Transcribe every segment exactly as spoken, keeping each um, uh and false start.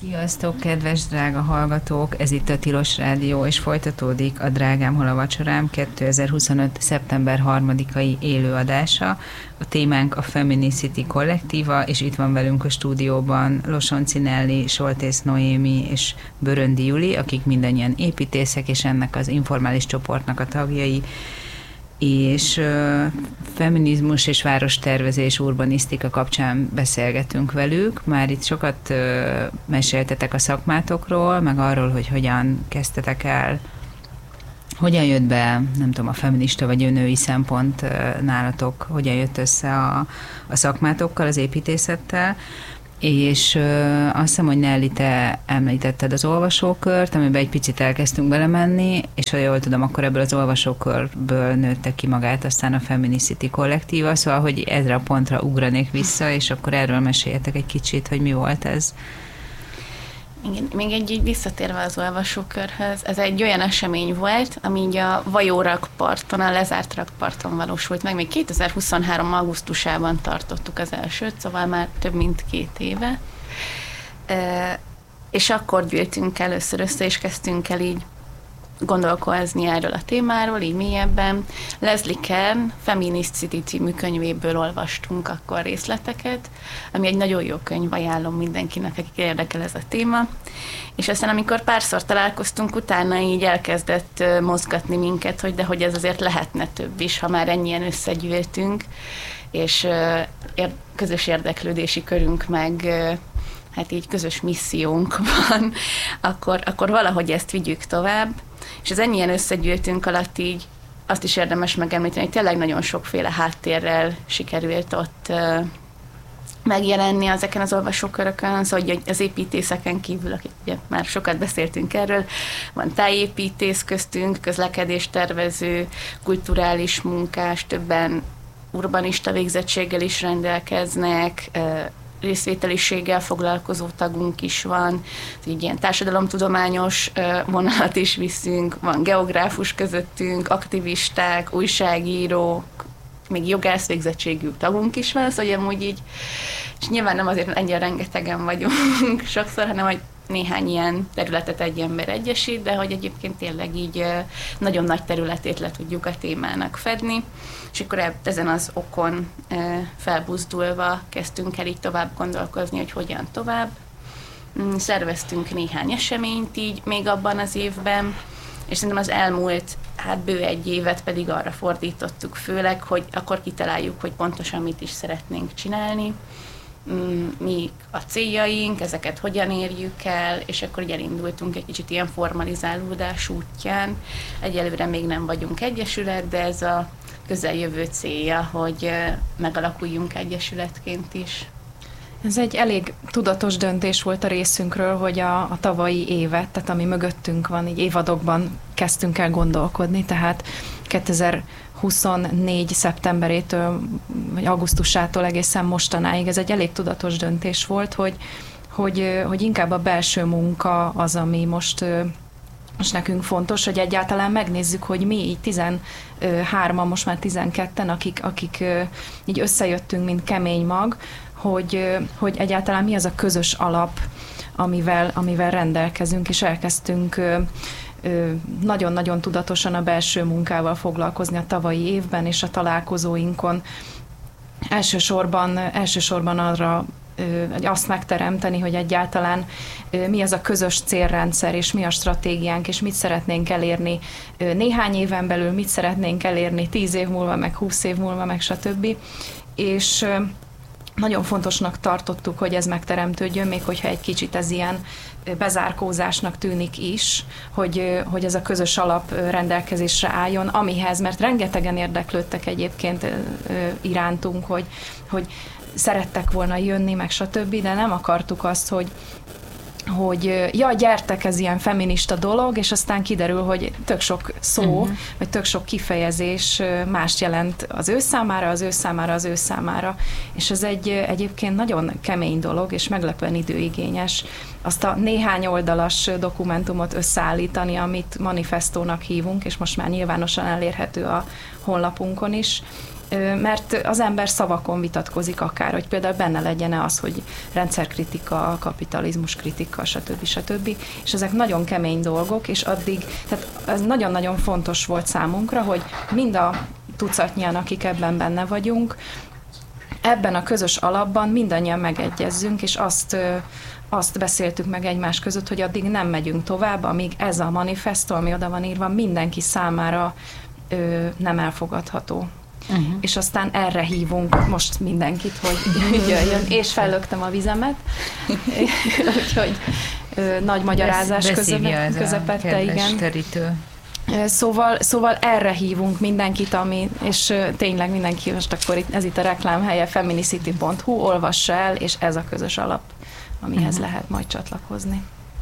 Sziasztok, kedves drága hallgatók! Ez itt a Tilos Rádió, és folytatódik a Drágám, hol a vacsorám kétezer-huszonöt. szeptember harmadikai élőadása. A témánk a Feminicity kollektíva, és itt van velünk a stúdióban Losonczy Nelly, Soltész Noémi és Böröndi Juli, akik mindannyian építészek, és ennek az informális csoportnak a tagjai, és uh, feminizmus és várostervezés, urbanisztika kapcsán beszélgetünk velük. Már itt sokat uh, meséltetek a szakmátokról, meg arról, hogy hogyan kezdtetek el, hogyan jött be, nem tudom, a feminista vagy női szempont uh, nálatok, hogyan jött össze a, a szakmátokkal, az építészettel. És ö, azt hiszem, hogy Nelly, te említetted az olvasókört, amiben egy picit elkezdtünk belemenni, és ha jól tudom, akkor ebből az olvasókörből nőtte ki magát aztán a Feminicity kollektíva, szóval, hogy ezre a pontra ugranék vissza, és akkor erről meséljetek egy kicsit, hogy mi volt ez. Igen, még egy így visszatérve az olvasókörhöz, ez egy olyan esemény volt, ami így a Vajó rakparton, a lezárt rakparton valósult meg. Még kétezer-huszonhárom. augusztusában tartottuk az elsőt, szóval már több mint két éve. E, és akkor gyűltünk először össze, és kezdtünk el így gondolkozni erről a témáról, így mélyebben. Leslie Kern Feminicity című könyvéből olvastunk akkor részleteket, ami egy nagyon jó könyv, ajánlom mindenkinek, akik érdekel ez a téma. És aztán, amikor párszor találkoztunk, utána így elkezdett mozgatni minket, hogy de hogy ez azért lehetne több is, ha már ennyien összegyűltünk, és közös érdeklődési körünk meg hát így közös missziónk van, akkor, akkor valahogy ezt vigyük tovább. És az ennyien összegyűltünk alatt így azt is érdemes megemlíteni, hogy tényleg nagyon sokféle háttérrel sikerült ott uh, megjelenni ezeken az olvasókörökön, szóval hogy az építészeken kívül, akik ugye már sokat beszéltünk erről, van tájépítész köztünk, közlekedéstervező, kulturális munkás, többen urbanista végzettséggel is rendelkeznek, uh, részvételiséggel foglalkozó tagunk is van, így ilyen társadalomtudományos vonalat is viszünk, van geográfus közöttünk, aktivisták, újságírók, még jogász végzettségű tagunk is van, szóval amúgy így, és nyilván nem azért ennyire rengetegen vagyunk sokszor, hanem hogy néhány ilyen területet egy ember egyesít, de hogy egyébként tényleg így nagyon nagy területét le tudjuk a témának fedni, és akkor ezen az okon felbuzdulva kezdtünk el így tovább gondolkozni, hogy hogyan tovább. Szerveztünk néhány eseményt így még abban az évben, és szerintem az elmúlt hát bő egy évet pedig arra fordítottuk főleg, hogy akkor kitaláljuk, hogy pontosan mit is szeretnénk csinálni, mi a céljaink, ezeket hogyan érjük el, és akkor így elindultunk egy kicsit ilyen formalizálódás útján. Egyelőre még nem vagyunk egyesület, de ez a közeljövő célja, hogy megalakuljunk egyesületként is. Ez egy elég tudatos döntés volt a részünkről, hogy a, a tavalyi évet, tehát ami mögöttünk van, így évadokban kezdtünk el gondolkodni, tehát kétezer-huszonnégy. szeptemberétől, vagy augusztusától egészen mostanáig ez egy elég tudatos döntés volt, hogy, hogy, hogy inkább a belső munka az, ami most, most nekünk fontos, hogy egyáltalán megnézzük, hogy mi így tizenhárman, most már tizenketten, akik, akik így összejöttünk, mint kemény mag, hogy, hogy egyáltalán mi az a közös alap, amivel, amivel rendelkezünk, és elkezdtünk nagyon-nagyon tudatosan a belső munkával foglalkozni a tavalyi évben, és a találkozóinkon elsősorban, elsősorban arra azt megteremteni, hogy egyáltalán mi az a közös célrendszer, és mi a stratégiánk, és mit szeretnénk elérni néhány éven belül, mit szeretnénk elérni tíz év múlva, meg húsz év múlva, meg stb. És nagyon fontosnak tartottuk, hogy ez megteremtődjön, még hogyha egy kicsit ez ilyen bezárkózásnak tűnik is, hogy, hogy ez a közös alap rendelkezésre álljon, amihez, mert rengetegen érdeklődtek egyébként irántunk, hogy, hogy szerettek volna jönni, meg stb., de nem akartuk azt, hogy hogy ja, gyertek, ez ilyen feminista dolog, és aztán kiderül, hogy tök sok szó, uh-huh. vagy tök sok kifejezés mást jelent az ő számára, az ő számára, az ő számára. És ez egy egyébként nagyon kemény dolog, és meglepően időigényes. Azt a néhány oldalas dokumentumot összeállítani, amit manifestónak hívunk, és most már nyilvánosan elérhető a honlapunkon is, mert az ember szavakon vitatkozik akár, hogy például benne legyen az, hogy rendszerkritika, kapitalizmus kritika, stb. stb. És ezek nagyon kemény dolgok, és addig, tehát ez nagyon-nagyon fontos volt számunkra, hogy mind a tucatnyian, akik ebben benne vagyunk, ebben a közös alapban mindannyian megegyezzünk, és azt, azt beszéltük meg egymás között, hogy addig nem megyünk tovább, amíg ez a manifesto, ami oda van írva, mindenki számára ö, nem elfogadható. Uh-huh. És aztán erre hívunk most mindenkit, hogy jöjjön, és fellöktem a vizemet, úgyhogy ö, nagy magyarázás közepette, közepette igen. Terítő. Szóval, szóval erre hívunk mindenkit, ami, és tényleg mindenki, most akkor itt, ez itt a reklámhelye, feminicity pont hu, olvassa el, és ez a közös alap, amihez uh-huh. lehet majd csatlakozni.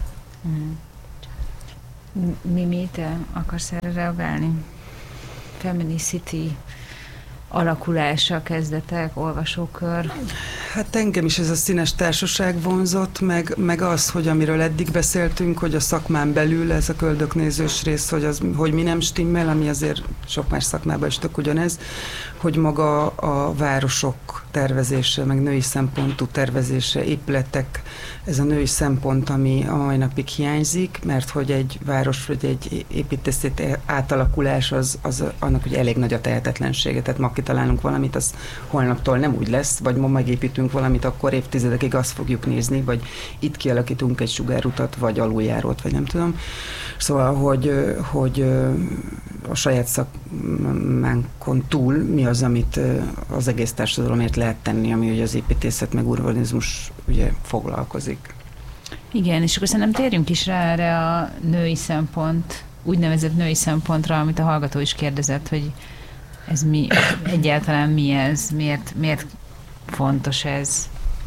Uh-huh. Mimi, te akarsz erre reagálni? Feminicity alakulása, kezdetek, olvasókör? Hát engem is ez a színes társaság vonzott, meg, meg az, hogy amiről eddig beszéltünk, hogy a szakmán belül ez a köldöknézős rész, hogy, az, hogy mi nem stimmel, ami azért sok más szakmában is tök ugyanez, hogy maga a városok tervezése, meg női szempontú tervezése, épületek, ez a női szempont, ami a mai napig hiányzik, mert hogy egy város, vagy egy építészeti átalakulás, az, az annak ugye elég nagy a tehetetlensége, tehát ma kitalálunk valamit, az holnaptól nem úgy lesz, vagy ma megépítünk valamit, akkor évtizedekig azt fogjuk nézni, vagy itt kialakítunk egy sugárutat, vagy aluljárót, vagy nem tudom. Szóval, hogy, hogy a saját szakmánkon túl mi az, amit az egész társadalomért lehet tenni, ami ugye az építészet meg urbanizmus ugye foglalkozik. Igen, és akkor szerintem térjünk is rá erre a női szempont, úgynevezett női szempontra, amit a hallgató is kérdezett, hogy ez mi, egyáltalán mi ez, miért, miért fontos ez?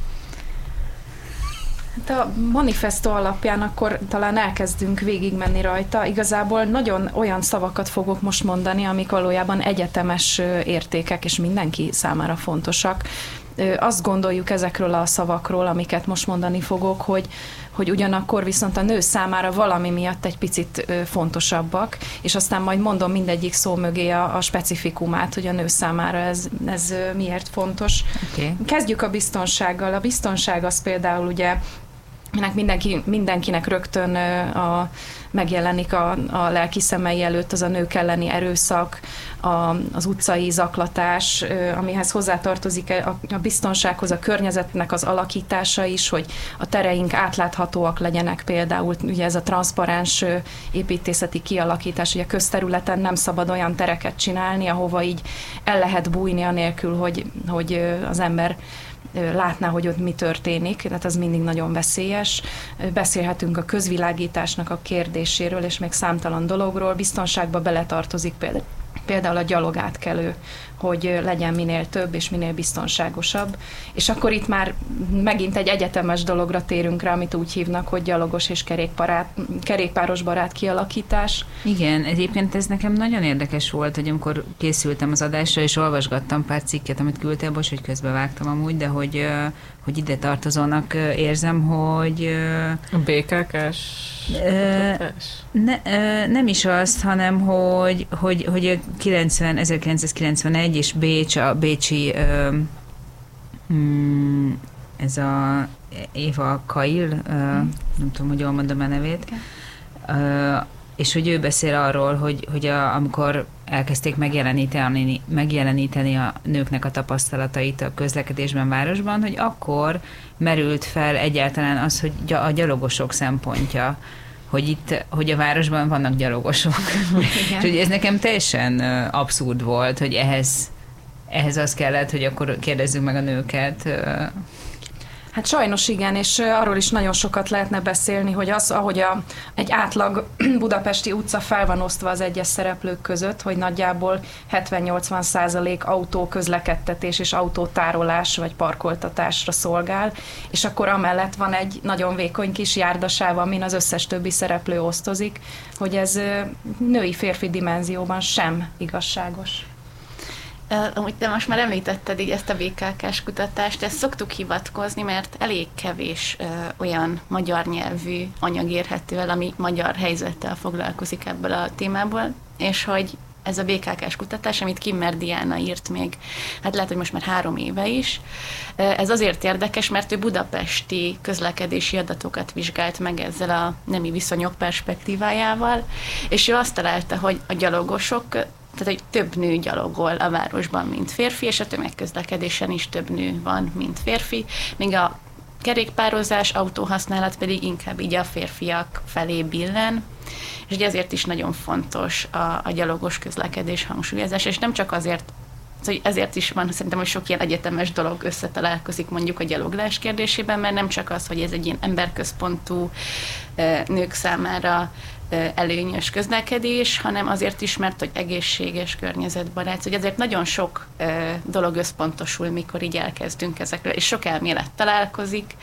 Hát a manifesto alapján akkor talán elkezdünk végigmenni rajta. Igazából nagyon olyan szavakat fogok most mondani, amik valójában egyetemes értékek, és mindenki számára fontosak. Azt gondoljuk ezekről a szavakról, amiket most mondani fogok, hogy, hogy ugyanakkor viszont a nő számára valami miatt egy picit fontosabbak, és aztán majd mondom mindegyik szó mögé a, a specifikumát, hogy a nő számára ez, ez miért fontos. Okay. Kezdjük a biztonsággal. A biztonság az például ugye Mindenki, mindenkinek rögtön a, megjelenik a, a lelki szemei előtt az a nők elleni erőszak, a, az utcai zaklatás, amihez hozzátartozik a, a biztonsághoz, a környezetnek az alakítása is, hogy a tereink átláthatóak legyenek például, ugye ez a transzparens építészeti kialakítás, hogy a közterületen nem szabad olyan tereket csinálni, ahova így el lehet bújni anélkül, hogy, hogy az ember látná, hogy ott mi történik, tehát az mindig nagyon veszélyes. Beszélhetünk a közvilágításnak a kérdéséről, és még számtalan dologról. Biztonságba beletartozik például, például a gyalogátkelő, hogy legyen minél több és minél biztonságosabb. És akkor itt már megint egy egyetemes dologra térünk rá, amit úgy hívnak, hogy gyalogos és kerékpáros barát kialakítás. Igen, egyébként ez nekem nagyon érdekes volt, hogy amikor készültem az adásra, és olvasgattam pár cikket, amit küldtél, bocs, hogy közbevágtam amúgy, de hogy, hogy ide tartozónak érzem, hogy... A bé ká ká-s? Ne, nem is azt, hanem hogy, hogy, hogy kilencven, ezerkilencszázkilencvenegy és Bécs, a bécsi ez a Éva Kail, nem tudom, hogy jól mondom a nevét, és hogy ő beszél arról, hogy, hogy a, amikor elkezdték megjeleníteni, megjeleníteni a nőknek a tapasztalatait a közlekedésben, városban, hogy akkor merült fel egyáltalán az, hogy a gyalogosok szempontja, hogy itt, hogy a városban vannak gyalogosok. És hogy ez nekem teljesen abszurd volt, hogy ehhez, ehhez az kellett, hogy akkor kérdezzük meg a nőket. Hát sajnos igen, és arról is nagyon sokat lehetne beszélni, hogy az, ahogy a, egy átlag budapesti utca fel van osztva az egyes szereplők között, hogy nagyjából hetven-nyolcvan százalék autóközlekedtetés és autótárolás vagy parkoltatásra szolgál, és akkor amellett van egy nagyon vékony kis járdasáv, amin az összes többi szereplő osztozik, hogy ez női-férfi dimenzióban sem igazságos. Amúgy te most már említetted így ezt a bé ká ká-s kutatást, ezt szoktuk hivatkozni, mert elég kevés ö, olyan magyar nyelvű anyag érhető el, ami magyar helyzettel foglalkozik ebből a témából, és hogy ez a bé ká ká-s kutatás, amit Kimmer Diana írt még, hát lehet, hogy most már három éve is. Ez azért érdekes, mert ő budapesti közlekedési adatokat vizsgált meg ezzel a nemi viszonyok perspektívájával, és ő azt találta, hogy a gyalogosok, tehát hogy több nő gyalogol a városban, mint férfi, és a tömegközlekedésen is több nő van, mint férfi, míg a kerékpározás, autóhasználat pedig inkább így a férfiak felé billen, és ugye ezért is nagyon fontos a, a gyalogos közlekedés hangsúlyozás, és nem csak azért, hogy ezért is van, szerintem, hogy sok ilyen egyetemes dolog összetalálkozik mondjuk a gyaloglás kérdésében, mert nem csak az, hogy ez egy ilyen emberközpontú nők számára előnyös közlekedés, hanem azért is, mert hogy egészséges, környezetbarát, hogy azért nagyon sok dolog összpontosul, mikor így elkezdünk ezekről, és sok elmélet találkozik,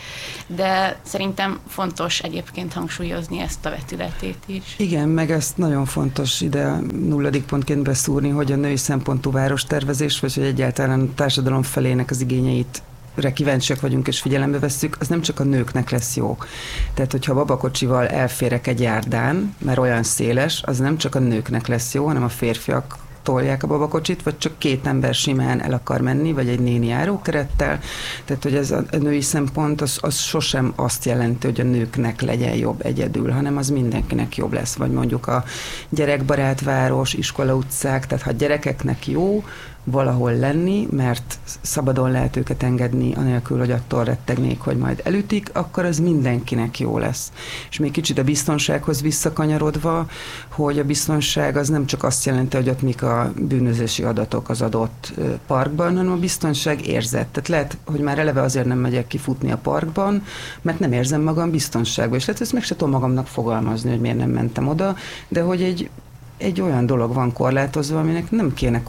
de szerintem fontos egyébként hangsúlyozni ezt a vetületét is. Igen, meg ezt nagyon fontos ide nulladik pontként beszúrni, hogy a női szempontú várostervezés, vagy hogy egyáltalán a társadalom felének az igényeit kíváncsiak vagyunk és figyelembe vesszük, az nem csak a nőknek lesz jó. Tehát, hogyha babakocsival elférek egy járdán, mert olyan széles, az nem csak a nőknek lesz jó, hanem a férfiak tolják a babakocsit, vagy csak két ember simán el akar menni, vagy egy néni járókerettel. Tehát, hogy ez a női szempont, az, az sosem azt jelenti, hogy a nőknek legyen jobb egyedül, hanem az mindenkinek jobb lesz. Vagy mondjuk a gyerekbarát város, iskola utcák, tehát ha gyerekeknek jó valahol lenni, mert szabadon lehet őket engedni, anélkül, hogy attól rettegnék, hogy majd elütik, akkor az mindenkinek jó lesz. És még kicsit a biztonsághoz visszakanyarodva, hogy a biztonság az nem csak azt jelenti, hogy ott mik a bűnözési adatok az adott parkban, hanem a biztonság érzet. Tehát lehet, hogy már eleve azért nem megyek kifutni a parkban, mert nem érzem magam biztonságban. És lehet, hogy ezt meg se tudom magamnak fogalmazni, hogy miért nem mentem oda, de hogy egy egy olyan dolog van korlátozva, aminek nem kéne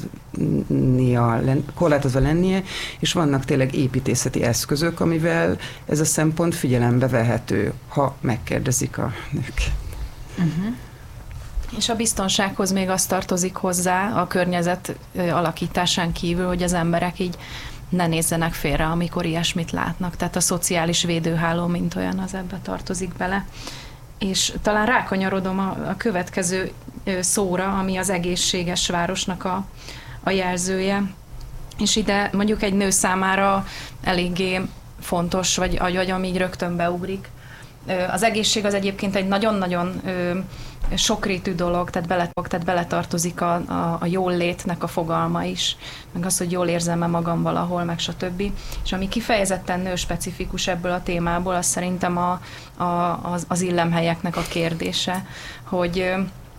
korlátoznia, korlátozva lennie, és vannak tényleg építészeti eszközök, amivel ez a szempont figyelembe vehető, ha megkérdezik a nők. Uh-huh. És a biztonsághoz még az tartozik hozzá a környezet alakításán kívül, hogy az emberek így ne nézzenek félre, amikor ilyesmit látnak. Tehát a szociális védőháló, mint olyan, az ebbe tartozik bele. És talán rákanyarodom a, a következő szóra, ami az egészséges városnak a, a jelzője. És ide mondjuk egy nő számára eléggé fontos, vagy, vagy ami így rögtön beugrik. Az egészség az egyébként egy nagyon-nagyon sokrétű dolog, tehát, bele, tehát beletartozik a, a, a jól létnek a fogalma is, meg az, hogy jól érzem-e magam valahol, meg stb. És ami kifejezetten nőspecifikus ebből a témából, az szerintem a, a, az, az illemhelyeknek a kérdése, hogy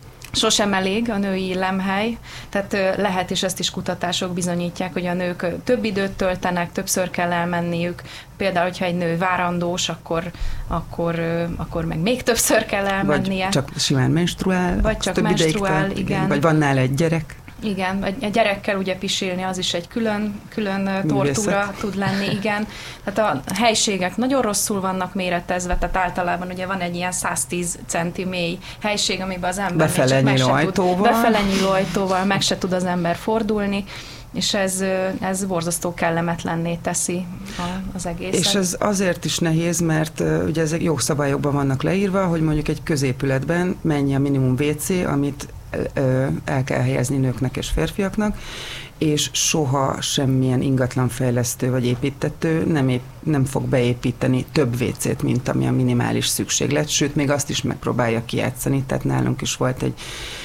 sosem elég a női illemhely, tehát lehet, és ezt is kutatások bizonyítják, hogy a nők több időt töltenek, többször kell elmenniük. Például, hogyha egy nő várandós, akkor, akkor, akkor meg még többször kell elmennie. Vagy csak simán menstruál. Vagy csak menstruál, igen. igen. Vagy van nála egy gyerek. Igen, egy gyerekkel ugye pisilni, az is egy külön, külön tortúra tud lenni, igen. Tehát a helységek nagyon rosszul vannak méretezve, tehát általában ugye van egy ilyen száztíz centi mély helység, amiben az ember befele nyíló ajtóval. Befele nyíló ajtóval meg se tud az ember fordulni, és ez, ez borzasztó kellemetlenné teszi az egészet. És ez azért is nehéz, mert ugye ezek jogszabályokban vannak leírva, hogy mondjuk egy középületben mennyi a minimum vé cé, amit el kell helyezni nőknek és férfiaknak, és soha semmilyen ingatlanfejlesztő vagy építető nem, ép, nem fog beépíteni több vé cét, mint ami a minimális szükséglet, sőt, még azt is megpróbálja kijátszani, tehát nálunk is volt egy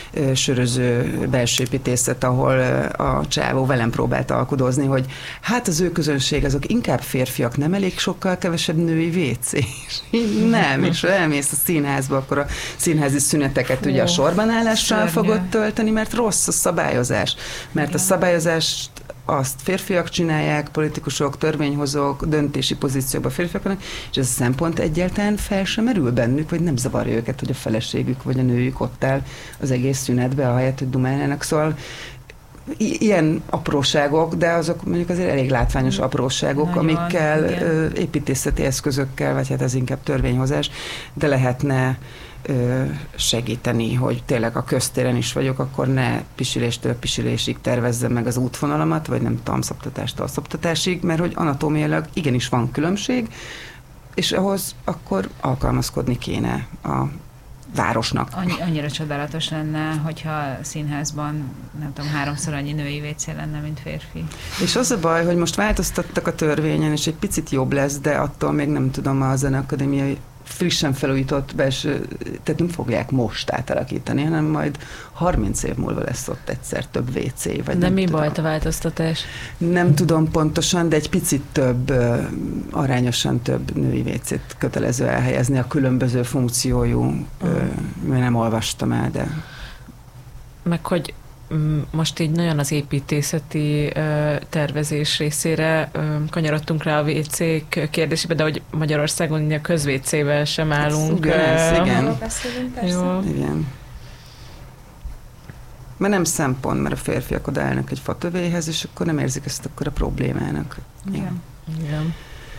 söröző belsőépítészet, ahol a csávó velem próbált alkudozni, hogy hát az ő közönség azok inkább férfiak, nem elég sokkal kevesebb női vé cé. Nem, és elmész a színházba, akkor a színházi szüneteket ugye a sorbanállással fogod tölteni, mert rossz a szabályozás. Mert igen. A szabályozást azt férfiak csinálják, politikusok, törvényhozók, döntési pozíciókban férfiak vannak, és ez a szempont egyáltalán fel sem merül bennük, vagy nem zavarja őket, hogy a feleségük vagy a nőjük ott áll az egész szünetbe, ahelyett, hogy dumálnának. Szóval i- ilyen apróságok, de azok mondjuk azért elég látványos apróságok, nagyon, amikkel igen. építészeti eszközökkel, vagy hát ez inkább törvényhozás, de lehetne segíteni, hogy tényleg a köztéren is vagyok, akkor ne pisiléstől pisilésig tervezzem meg az útvonalamat, vagy nem tudom, szoptatástól szoptatásig, mert hogy anatómiailag igenis van különbség, és ahhoz akkor alkalmazkodni kéne a városnak. Annyi, annyira csodálatos lenne, hogyha színházban, nem tudom, háromszor annyi női vécé lenne, mint férfi. És az a baj, hogy most változtattak a törvényen, és egy picit jobb lesz, de attól még nem tudom, a Zeneakadémiai frissen felújított belső, tehát nem fogják most átalakítani, hanem majd harminc év múlva lesz ott egyszer több vécé. Vagy de nem mi tudom. volt a változtatás? Nem tudom pontosan, de egy picit több, arányosan több női vécét kötelező elhelyezni a különböző funkciójú, uh-huh. nem olvastam el, de... Meg hogy most így nagyon az építészeti uh, tervezés részére uh, kanyarodtunk rá a vécék kérdésébe, de hogy Magyarországon a közvécével sem állunk. Ugyanez, uh, igen. Jó. Igen. Mert nem szempont, mert a férfiak odaállnak egy fatövéhez, és akkor nem érzik ezt akkor a problémának. Igen. Igen.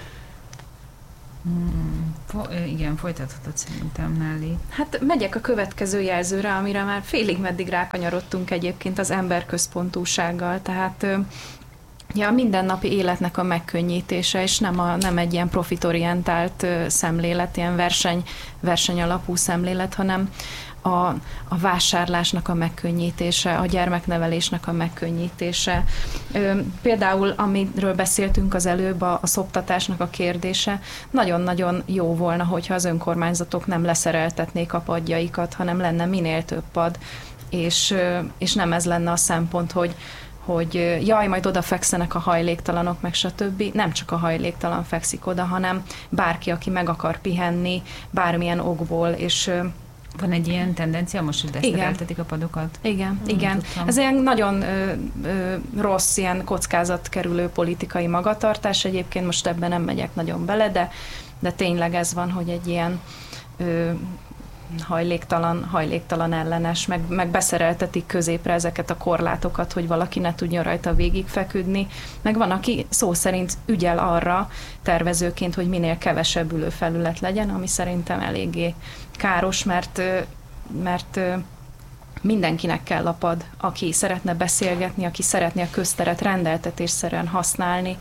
Hmm. Fo- igen, folytathatod szerintem, Nelly. Hát megyek a következő jelzőre, amire már félig meddig rákanyarodtunk egyébként az emberközpontúsággal, tehát ja, a mindennapi életnek a megkönnyítése, és nem, a, nem egy ilyen profitorientált szemlélet, ilyen verseny, verseny alapú szemlélet, hanem a, a vásárlásnak a megkönnyítése, a gyermeknevelésnek a megkönnyítése. Például, amiről beszéltünk az előbb, a, a szoptatásnak a kérdése, nagyon-nagyon jó volna, hogyha az önkormányzatok nem leszereltetnék a padjaikat, hanem lenne minél több pad, és, és nem ez lenne a szempont, hogy hogy jaj, majd oda fekszenek a hajléktalanok, meg stb. Nem csak a hajléktalan fekszik oda, hanem bárki, aki meg akar pihenni, bármilyen okból, és van egy ilyen tendencia most, hogy leszereltetik a padokat? Igen, Nem igen. tudtam. Ez ilyen nagyon ö, ö, rossz, ilyen kockázatkerülő politikai magatartás. Egyébként most ebben nem megyek nagyon bele, de, de tényleg ez van, hogy egy ilyen ö, hajléktalan, hajléktalan ellenes, meg, meg beszereltetik középre ezeket a korlátokat, hogy valaki ne tudjon rajta végigfeküdni. Meg van, aki szó szerint ügyel arra tervezőként, hogy minél kevesebb ülőfelület legyen, ami szerintem eléggé káros, mert, mert mindenkinek kell a pad, aki szeretne beszélgetni, aki szeretné a közteret rendeltetésszerűen használni,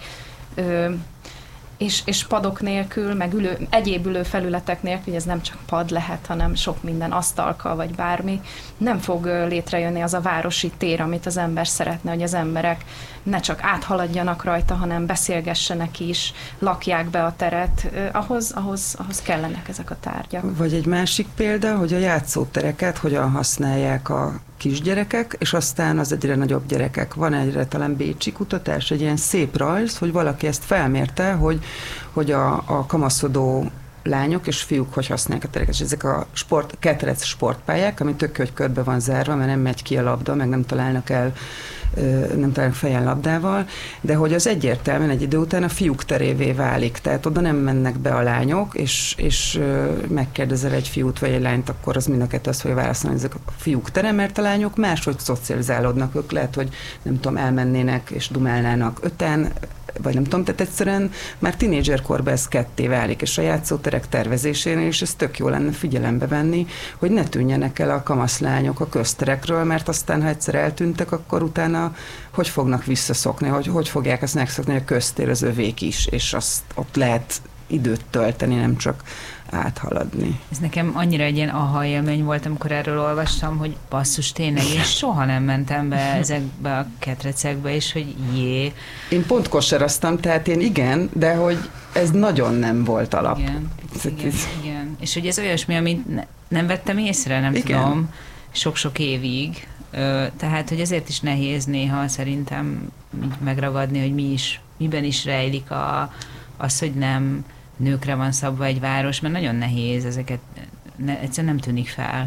és, és padok nélkül, meg ülő, egyéb ülőfelületek nélkül, ez nem csak pad lehet, hanem sok minden asztalka, vagy bármi, nem fog létrejönni az a városi tér, amit az ember szeretne, hogy az emberek ne csak áthaladjanak rajta, hanem beszélgessenek is, lakják be a teret, ahhoz, ahhoz, ahhoz kellenek ezek a tárgyak. Vagy egy másik példa, hogy a játszótereket hogyan használják a kisgyerekek, és aztán az egyre nagyobb gyerekek. Van egyre talán bécsi kutatás, egy ilyen szép rajz, hogy valaki ezt felmérte, hogy, hogy a, a kamaszodó lányok és fiúk hogy használják a tereket. És ezek a sport, ketrec sportpályák, ami tök, hogy körbe van zárva, mert nem megy ki a labda, meg nem találnak el nem találnak fejen labdával, de hogy az egyértelműen egy idő után a fiúk terévé válik, tehát oda nem mennek be a lányok, és, és megkérdezel egy fiút vagy egy lányt, akkor az mind a kettő azt fogja válaszolni, hogy ezek a fiúk tere, mert a lányok máshogy szocializálódnak, ők lehet, hogy nem tudom, elmennének és dumálnának öten, vagy nem tudom, tehát egyszerűen már tínédzserkorban ez ketté válik, és a játszóterek tervezésénél is ez tök jó lenne figyelembe venni, hogy ne tűnjenek el a kamaszlányok a közterekről, mert aztán, ha egyszer eltűntek, akkor utána hogy fognak visszaszokni, hogy, hogy fogják ezt megszokni, hogy a köztér az övék is, és azt ott lehet időt tölteni, nem csak áthaladni. Ez nekem annyira egy ilyen aha élmény volt, amikor erről olvastam, hogy basszus, tényleg, én soha nem mentem be ezekbe a ketrecekbe, és hogy jé. Én pont kosaraztam, tehát én igen, de hogy ez nagyon nem volt alap. Igen, igen, igen. És hogy ez olyasmi, amit ne, nem vettem észre, nem igen. tudom, sok-sok évig. Tehát, hogy ezért is nehéz néha szerintem megragadni, hogy mi is, miben is rejlik a, az, hogy nem nőkre van szabva egy város, mert nagyon nehéz ezeket, ne, egyszerűen nem tűnik fel.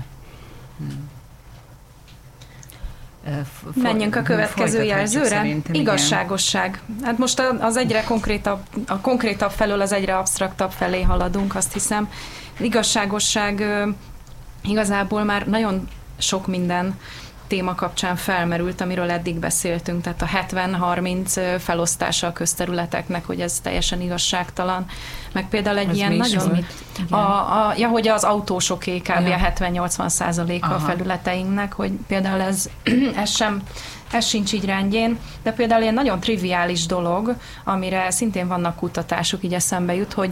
F- Menjünk a következő jelzőre. Igazságosság. Igen. Hát most az egyre konkrétabb, a konkrétabb felől az egyre absztraktabb felé haladunk, azt hiszem. Igazságosság igazából már nagyon sok minden téma kapcsán felmerült, amiről eddig beszéltünk, tehát a hetven harminc felosztása a közterületeknek, hogy ez teljesen igazságtalan. Meg például egy ez ilyen nagyon... A, a, ja, hogy az autósoké kb. Ja. A hetven-nyolcvan százaléka a felületeinknek, hogy például ez, ez sem ez sincs így rendjén, de például ilyen nagyon triviális dolog, amire szintén vannak kutatások, így eszembe jut, hogy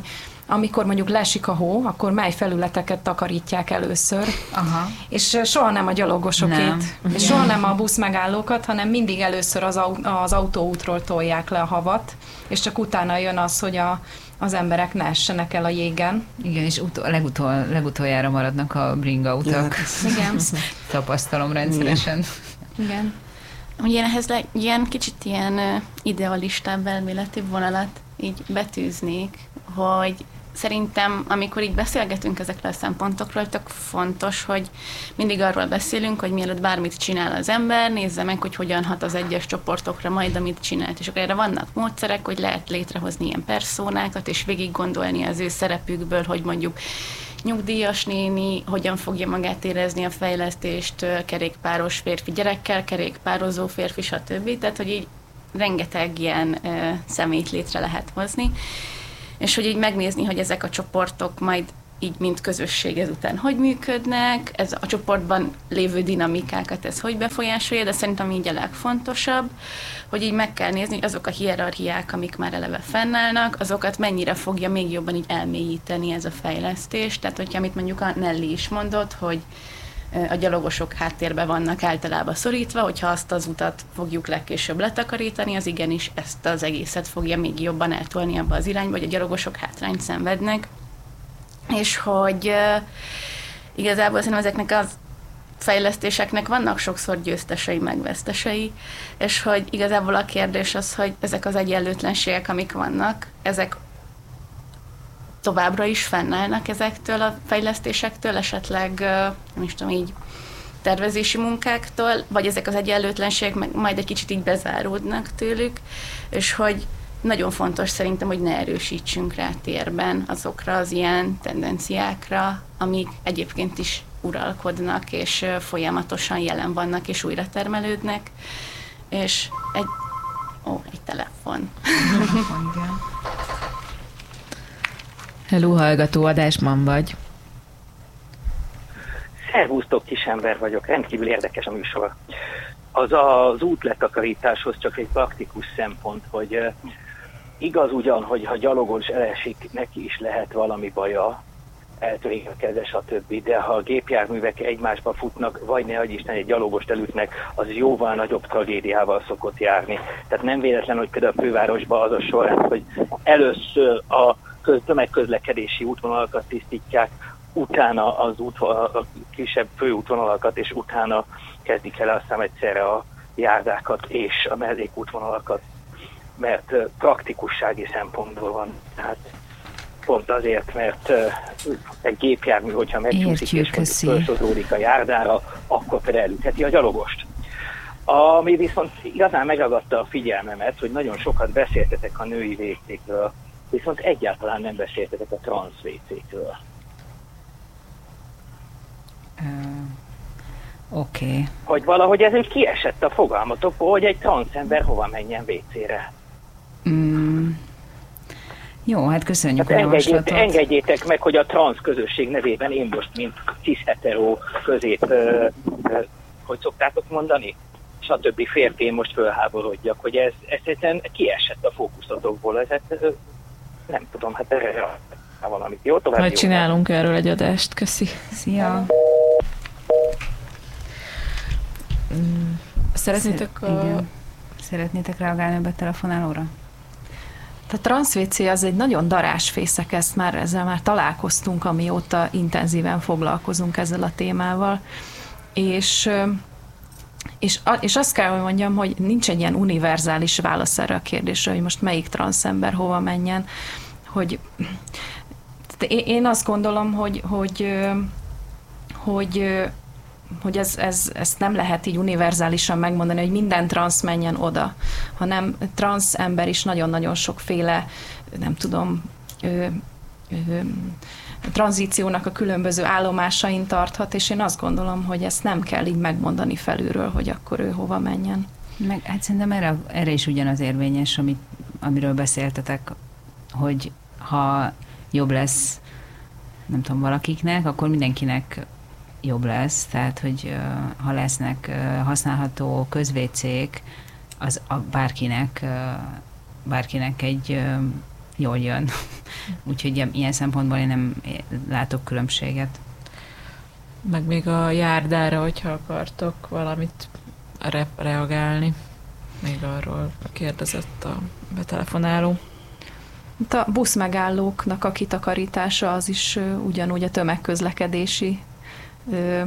amikor mondjuk lesik a hó, akkor mely felületeket takarítják először, Aha. és soha nem a gyalogosokét, Nem. és soha nem a buszmegállókat, hanem mindig először az, au- az autóútról tolják le a havat, és csak utána jön az, hogy a, az emberek ne essenek el a jégen. Igen, és utol, legutol, legutoljára maradnak a bringautak. Ja. Igen. Tapasztalom rendszeresen. Igen. Ugye ehhez le, ilyen kicsit ilyen ö, idealistább elméleti vonalat így betűznék, hogy szerintem, amikor így beszélgetünk ezekről a szempontokról, tök fontos, hogy mindig arról beszélünk, hogy mielőtt bármit csinál az ember, nézze meg, hogy hogyan hat az egyes csoportokra majd, amit csinált. És akkor erre vannak módszerek, hogy lehet létrehozni ilyen perszónákat, és végig gondolni az ő szerepükből, hogy mondjuk nyugdíjas néni hogyan fogja magát érezni a fejlesztést, kerékpáros férfi gyerekkel, kerékpározó férfi, stb. Tehát, hogy így rengeteg ilyen ö, személyt létre lehet hozni, és hogy így megnézni, hogy ezek a csoportok majd így mint közösség ezután hogy működnek, ez a csoportban lévő dinamikákat ez hogy befolyásolja, de szerintem így a legfontosabb, hogy így meg kell nézni, hogy azok a hierarchiák, amik már eleve fennállnak, azokat mennyire fogja még jobban így elmélyíteni ez a fejlesztés. Tehát, hogyha amit mondjuk a Nelly is mondott, hogy a gyalogosok háttérbe vannak általában szorítva, hogyha azt az utat fogjuk legkésőbb letakarítani, az igenis ezt az egészet fogja még jobban eltolni abba az irányba, hogy a gyalogosok hátrányt szenvednek, és hogy uh, igazából szerintem ezeknek az fejlesztéseknek vannak sokszor győztesei, meg vesztesei, és hogy igazából a kérdés az, hogy ezek az egyenlőtlenségek, amik vannak, ezek továbbra is fennállnak ezektől a fejlesztésektől, esetleg, nem is tudom, így tervezési munkáktól, vagy ezek az egyenlőtlenségek meg majd egy kicsit így bezáródnak tőlük, és hogy nagyon fontos szerintem, hogy ne erősítsünk rá térben azokra az ilyen tendenciákra, amik egyébként is uralkodnak, és folyamatosan jelen vannak, és újra termelődnek, és egy... Ó, egy telefon. Igen. Hello, hallgató, adásban vagy. Szervusztok, kisember vagyok, rendkívül érdekes a műsor. Az az útletakarításhoz csak egy praktikus szempont, hogy uh, igaz ugyan, hogy ha gyalogos elesik, neki is lehet valami baja, eltörik a keze, stb. De ha a gépjárművek egymásba futnak, vagy ne adj Isten egy gyalogost elütnek, az jóval nagyobb tragédiával szokott járni. Tehát nem véletlen, hogy például a fővárosban az a sorrend, hogy először a tömegközlekedési útvonalakat tisztítják, utána az út, a kisebb főútvonalakat, és utána kezdik el aztán egyszerre a járdákat és a mellékútvonalakat, mert praktikussági szempontból van. Tehát pont azért, mert egy gépjármű, hogyha megcsúszik és fölsodródik a járdára, akkor például elütheti a gyalogost. Ami viszont igazán megragadta a figyelmemet, hogy nagyon sokat beszéltetek a női vécékről, viszont egyáltalán nem beszéltetek a transz vécékről. Uh, Oké. Okay. Hogy valahogy ez úgy kiesett a fogalmatokból, hogy egy transzember hova menjen vécére. Mm. Jó, hát köszönjük hát a javaslatot. Engedjétek, engedjétek meg, hogy a transz közösség nevében én most, mint cis-hetero közép, ö, ö, hogy szoktátok mondani, stb. Férfi, én most fölháborodjak, hogy ez, ez egyszerűen kiesett a fókuszatokból. Ez, ez, nem tudom, hát erre valamit. Jó, tovább. Majd csinálunk erről egy adást. Köszi. Szia. Szeretnétek a... Igen. Szeretnétek reagálni a betelefonálóra? A transzvécé az egy nagyon darásfészek, ezt már, ezzel már találkoztunk, amióta intenzíven foglalkozunk ezzel a témával, és, és, és azt kell, hogy mondjam, hogy nincs egy ilyen univerzális válasz erre a kérdésre, hogy most melyik transzember hova menjen, hogy én azt gondolom, hogy, hogy, hogy hogy ez, ez, ezt nem lehet így univerzálisan megmondani, hogy minden transz menjen oda, hanem transz ember is nagyon-nagyon sokféle, nem tudom, ö, ö, tranzíciónak a különböző állomásain tarthat, és én azt gondolom, hogy ezt nem kell így megmondani felülről, hogy akkor ő hova menjen. Meg, hát szerintem erre, erre is ugyanaz érvényes, amit, amiről beszéltetek, hogy ha jobb lesz, nem tudom, valakiknek, akkor mindenkinek jobb lesz, tehát, hogy ha lesznek használható közvécék, az a bárkinek, bárkinek egy jól jön. Úgyhogy ilyen szempontból én nem látok különbséget. Meg még a járdára, hogyha akartok valamit re- reagálni. Még arról kérdezett a betelefonáló. A buszmegállóknak a kitakarítása az is ugyanúgy a tömegközlekedési ö,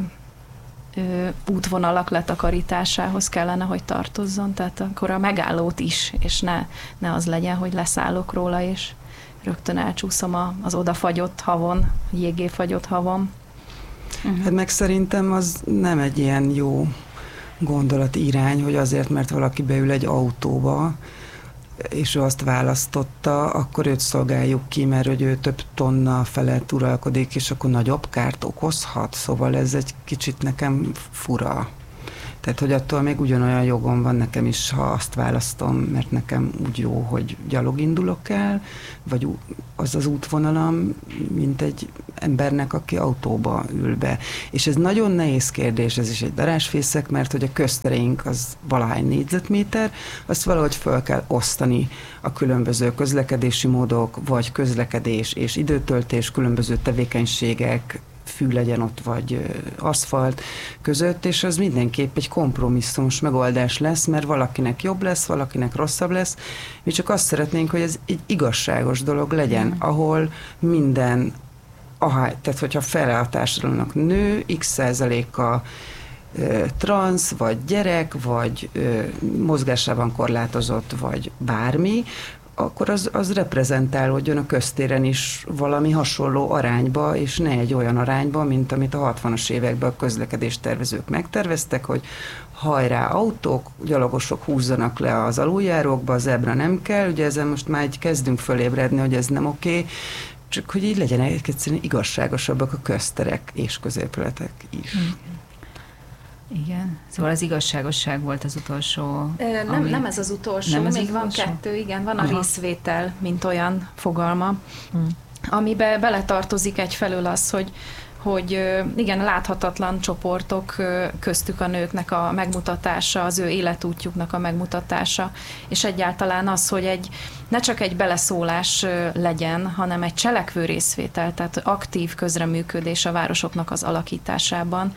ö, útvonalak letakarításához kellene, hogy tartozzon, tehát akkor a megállót is, és ne, ne az legyen, hogy leszállok róla, és rögtön elcsúszom a, az odafagyott havon, jégé fagyott havon. Uh-huh. Hát meg szerintem az nem egy ilyen jó gondolat irány, hogy azért, mert valaki beül egy autóba, és ő azt választotta, akkor őt szolgáljuk ki, mert hogy ő több tonna felett uralkodik, és akkor nagyobb kárt okozhat. Szóval ez egy kicsit nekem fura. Tehát, hogy attól még ugyanolyan jogom van nekem is, ha azt választom, mert nekem úgy jó, hogy gyalog indulok el, vagy az az útvonalam, mint egy embernek, aki autóba ül be. És ez nagyon nehéz kérdés, ez is egy darázsfészek, mert hogy a köztereink az valahány négyzetméter, azt valahogy föl kell osztani a különböző közlekedési módok, vagy közlekedés és időtöltés, különböző tevékenységek, fű legyen ott, vagy aszfalt között, és az mindenképp egy kompromisszumos megoldás lesz, mert valakinek jobb lesz, valakinek rosszabb lesz. Mi csak azt szeretnénk, hogy ez egy igazságos dolog legyen, mm. ahol minden, aha, tehát hogyha fele a társadalomnak nő, x százaléka transz, vagy gyerek, vagy ö, mozgásában korlátozott, vagy bármi, akkor az, az reprezentálódjon a köztéren is valami hasonló arányba, és ne egy olyan arányba, mint amit a hatvanas években a közlekedéstervezők megterveztek, hogy hajrá autók, gyalogosok húzzanak le az aluljárókba, a zebra nem kell, ugye ezen most már így kezdünk fölébredni, hogy ez nem oké, csak hogy így legyenek egyszerűen igazságosabbak a közterek és középületek is. Mm. Igen. Szóval az igazságosság volt az utolsó. Nem, ami... nem ez az utolsó, nem ez még az van utolsó? Kettő, igen, van Aha. a részvétel, mint olyan fogalma, hmm. amiben beletartozik egyfelől az, hogy hogy igen, láthatatlan csoportok, köztük a nőknek a megmutatása, az ő életútjuknak a megmutatása, és egyáltalán az, hogy egy, ne csak egy beleszólás legyen, hanem egy cselekvő részvétel, tehát aktív közreműködés a városoknak az alakításában.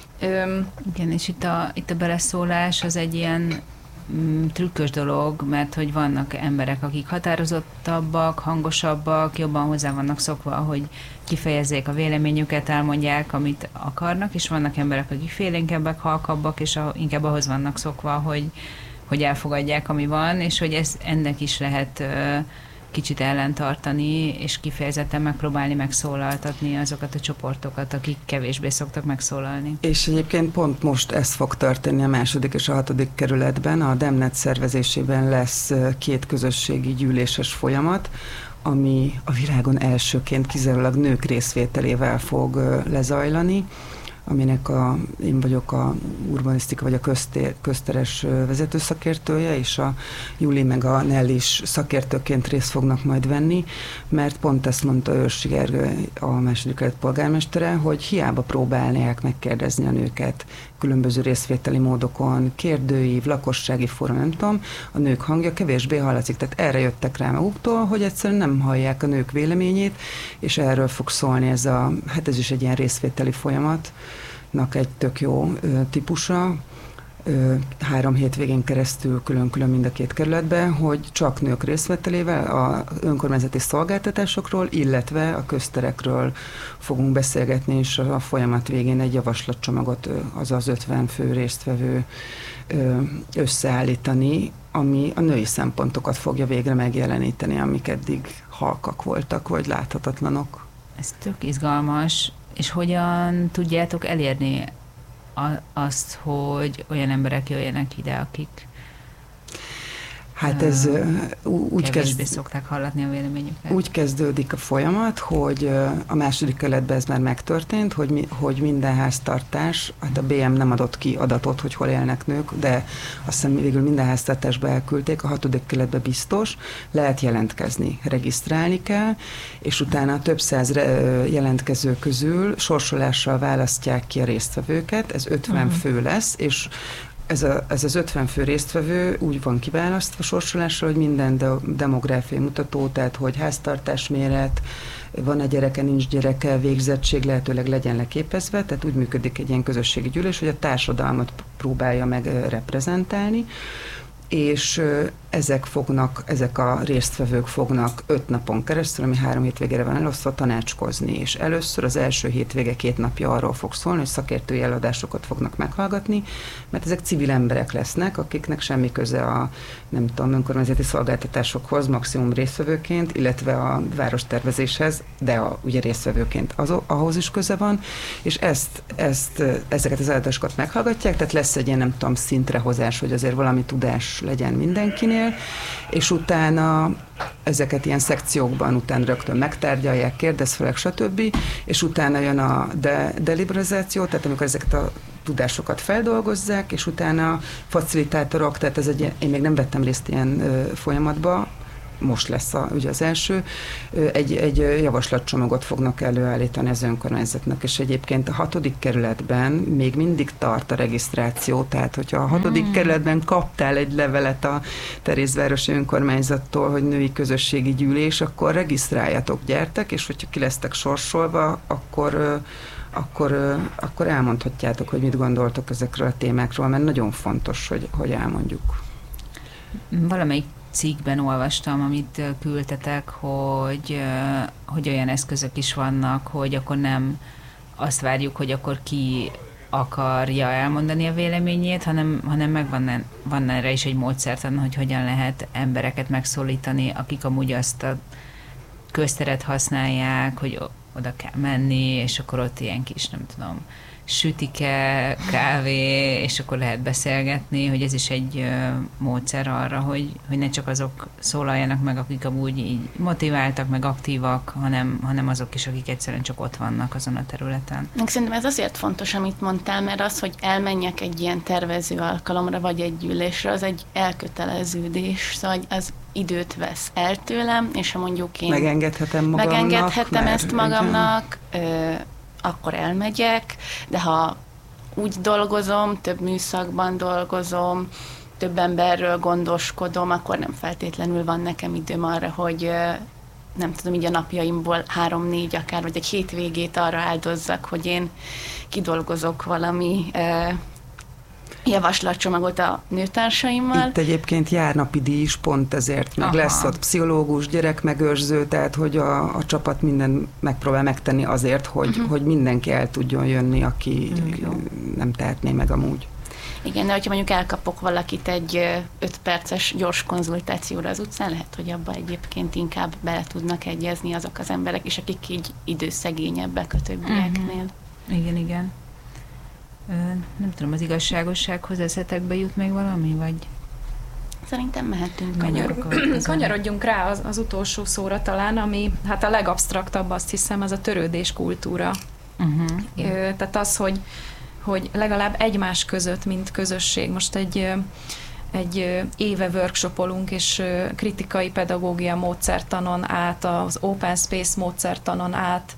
Öm, Igen, és itt a, itt a beleszólás az egy ilyen mm, trükkös dolog, mert hogy vannak emberek, akik határozottabbak, hangosabbak, jobban hozzá vannak szokva, hogy kifejezzék a véleményüket, elmondják, amit akarnak, és vannak emberek, akik félénkebbek, halkabbak, és a, inkább ahhoz vannak szokva, hogy, hogy elfogadják, ami van, és hogy ez, ennek is lehet ö, kicsit ellentartani, és kifejezetten megpróbálni megszólaltatni azokat a csoportokat, akik kevésbé szoktak megszólalni. És egyébként pont most ez fog történni a második és a hatodik kerületben. A Demnet szervezésében lesz két közösségi gyűléses folyamat, ami a világon elsőként kizárólag nők részvételével fog lezajlani, aminek a, én vagyok a urbanisztika vagy a köztér, közteres vezetőszakértője, és a Júli meg a Nelly is szakértőként részt fognak majd venni, mert pont ezt mondta Őrsi Gergő, a második kerület polgármestere, hogy hiába próbálják megkérdezni a nőket különböző részvételi módokon, kérdőív, lakossági fórum, nem tudom, a nők hangja kevésbé hallatszik. Tehát erre jöttek rá maguktól, hogy egyszerűen nem hallják a nők véleményét, és erről fog szólni ez a, hát ez is egy ilyen részvételi folyamatnak egy tök jó ö, típusa, ö, három hétvégén keresztül külön-külön mind a két kerületben, hogy csak nők részvételével a önkormányzati szolgáltatásokról, illetve a közterekről fogunk beszélgetni, és a folyamat végén egy javaslatcsomagot, azaz ötven fő résztvevő összeállítani, ami a női szempontokat fogja végre megjeleníteni, amik eddig halkak voltak, vagy láthatatlanok. Ez tök izgalmas, és hogyan tudjátok elérni azt, hogy olyan emberek jöjjenek ide, akik Hát ez úgy kevésbé szokták hallatni a véleményüket. Úgy kezdődik a folyamat, hogy a második kerületben ez már megtörtént, hogy, mi, hogy minden háztartás, hát a bé em nem adott ki adatot, hogy hol élnek nők, de azt hiszem végül minden háztartásba elküldték, a hatodik kerületben biztos, lehet jelentkezni, regisztrálni kell, és utána több száz jelentkező közül sorsolással választják ki a résztvevőket, ez ötven uh-huh. fő lesz, és ez, a, ez az ötven fő résztvevő úgy van kiválasztva sorsolásra, hogy minden de, demográfiai mutató, tehát hogy háztartásméret, van-e gyereke, nincs gyereke, végzettség lehetőleg legyen leképezve, tehát úgy működik egy ilyen közösségi gyűlés, hogy a társadalmat próbálja meg reprezentálni, és ezek fognak, ezek a résztvevők fognak öt napon keresztül, ami három hétvégére van elosztva, tanácskozni, és először az első hétvége két napja arról fog szólni, hogy szakértői előadásokat fognak meghallgatni, mert ezek civil emberek lesznek, akiknek semmi köze a, nem tudom, önkormányzati szolgáltatásokhoz, maximum résztvevőként, illetve a várostervezéshez, de a, ugye résztvevőként az, ahhoz is köze van, és ezt, ezt, ezeket az előadásokat meghallgatják, tehát lesz egy ilyen, nem tudom, szintrehozás, hogy azért valami tudás legyen mindenkinél, és utána ezeket ilyen szekciókban utána rögtön megtárgyalják, kérdezfelek, stb. És utána jön a de- deliberáció, tehát amikor ezeket a tudásokat feldolgozzák, és utána facilitátorok, tehát ez egy, én még nem vettem részt ilyen ö, folyamatba, most lesz a, ugye az első, egy, egy javaslatcsomagot fognak előállítani az önkormányzatnak, és egyébként a hatodik kerületben még mindig tart a regisztráció, tehát hogyha a hatodik hmm. kerületben kaptál egy levelet a Terézvárosi önkormányzattól, hogy női közösségi gyűlés, akkor regisztráljatok, gyertek, és hogyha ki lesztek sorsolva, akkor akkor, akkor elmondhatjátok, hogy mit gondoltok ezekről a témákról, mert nagyon fontos, hogy, hogy elmondjuk. Valamelyik cikkben olvastam, amit küldtetek, hogy, hogy olyan eszközök is vannak, hogy akkor nem azt várjuk, hogy akkor ki akarja elmondani a véleményét, hanem, hanem megvan van erre is egy módszertan, hogy hogyan lehet embereket megszólítani, akik amúgy azt a közteret használják, hogy oda kell menni, és akkor ott ilyen kis, nem tudom, sütike, kávé, és akkor lehet beszélgetni, hogy ez is egy uh, módszer arra, hogy, hogy ne csak azok szólaljanak meg, akik amúgy így motiváltak, meg aktívak, hanem, hanem azok is, akik egyszerűen csak ott vannak azon a területen. Szerintem ez azért fontos, amit mondtál, mert az, hogy elmenjek egy ilyen tervező alkalomra, vagy egy gyűlésre, az egy elköteleződés, szóval az időt vesz el tőlem, és ha mondjuk én megengedhetem magamnak, megengedhetem ezt magamnak, ö, akkor elmegyek, de ha úgy dolgozom, több műszakban dolgozom, több emberről gondoskodom, akkor nem feltétlenül van nekem időm arra, hogy nem tudom, így a napjaimból három-négy akár, vagy egy hétvégét arra áldozzak, hogy én kidolgozok valami javaslatcsomagot a nőtársaimmal. Itt egyébként jár napi díj is pont ezért, meg Aha. lesz ott pszichológus, gyerekmegőrző, tehát hogy a, a csapat minden megpróbál megtenni azért, hogy, uh-huh. hogy mindenki el tudjon jönni, aki uh-huh. nem tehetné meg amúgy. Igen, de hogyha mondjuk elkapok valakit egy öt perces gyors konzultációra az utcán, lehet, hogy abba egyébként inkább bele tudnak egyezni azok az emberek is, akik így időszegényebbek a többieknél. Uh-huh. Igen, igen. Nem tudom, az igazságossághoz eszetekbe jut még valami, vagy? Szerintem mehetünk. Kanyar, kanyarodjunk rá az, az utolsó szóra talán, ami hát a legabsztraktabb, azt hiszem, az a törődés kultúra. Uh-huh. Tehát az, hogy, hogy legalább egymás között, mint közösség, most egy, egy éve workshopolunk, és kritikai pedagógia módszertanon át, az open space módszertanon át,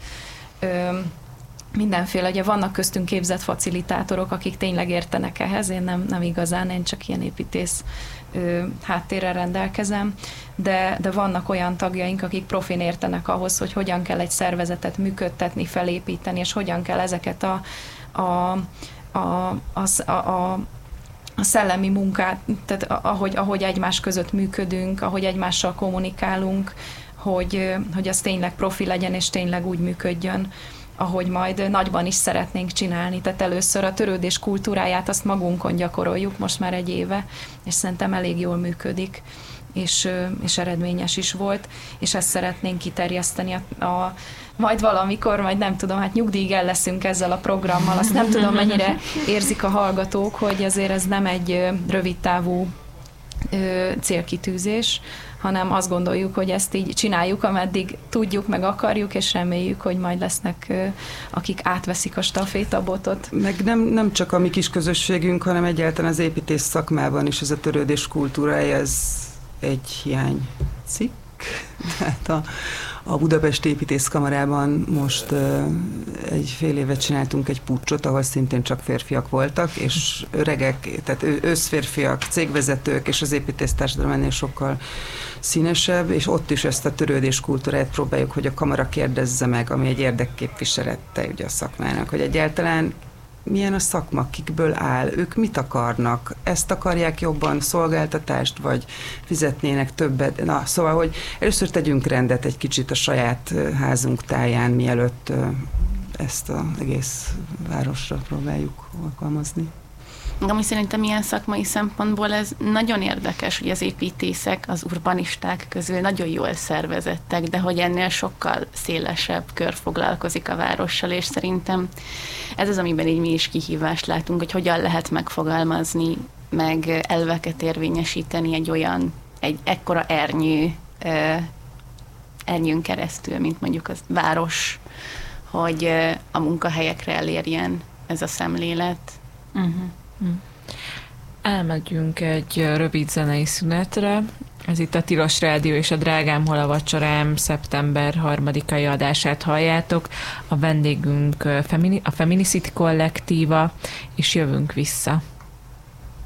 mindenféle, ugye vannak köztünk képzett facilitátorok, akik tényleg értenek ehhez, én nem, nem igazán, én csak ilyen építész ö, háttérrel rendelkezem, de, de vannak olyan tagjaink, akik profin értenek ahhoz, hogy hogyan kell egy szervezetet működtetni, felépíteni, és hogyan kell ezeket a, a, a, a, a a szellemi munkát, tehát ahogy, ahogy egymás között működünk, ahogy egymással kommunikálunk, hogy, hogy az tényleg profi legyen, és tényleg úgy működjön, ahogy majd nagyban is szeretnénk csinálni. Tehát először a törődés kultúráját azt magunkon gyakoroljuk most már egy éve, és szerintem elég jól működik, és, és eredményes is volt, és ezt szeretnénk kiterjeszteni a, a majd valamikor, majd nem tudom, hát nyugdíjig el leszünk ezzel a programmal, azt nem tudom, mennyire érzik a hallgatók, hogy azért ez nem egy rövidtávú célkitűzés, hanem azt gondoljuk, hogy ezt így csináljuk, ameddig tudjuk, meg akarjuk, és reméljük, hogy majd lesznek, akik átveszik a stafétabotot. Meg nem, nem csak a mi kis közösségünk, hanem egyáltalán az építész szakmában is ez a törődés kultúrája, ez egy hiány cikk. Tehát a, A Budapesti Építészkamarában most uh, egy fél évet csináltunk egy puccsot, ahol szintén csak férfiak voltak, és öregek, tehát összférfiak, cégvezetők, és az építésztársadalom ennél sokkal színesebb, és ott is ezt a törődés kultúrát próbáljuk, hogy a kamara kérdezze meg, ami egy érdekképviselete ugye a szakmának, hogy egyáltalán milyen a szakma, kikből áll, ők mit akarnak, ezt akarják jobban, szolgáltatást, vagy fizetnének többet. Na, szóval, hogy először tegyünk rendet egy kicsit a saját házunk táján, mielőtt ezt az egész városra próbáljuk alkalmazni. Ami szerintem ilyen szakmai szempontból ez nagyon érdekes, hogy az építészek az urbanisták közül nagyon jól szervezettek, de hogy ennél sokkal szélesebb kör foglalkozik a várossal, és szerintem ez az, amiben így mi is kihívást látunk, hogy hogyan lehet megfogalmazni, meg elveket érvényesíteni egy olyan, egy ekkora ernyő, ernyőn keresztül, mint mondjuk a város, hogy a munkahelyekre elérjen ez a szemlélet. Uh-huh. Elmegyünk egy rövid zenei szünetre. Ez itt a Tilos Rádió és a Drágám, hol a vacsorám szeptember harmadikai adását halljátok. A vendégünk a Feminicity kollektíva, és jövünk vissza.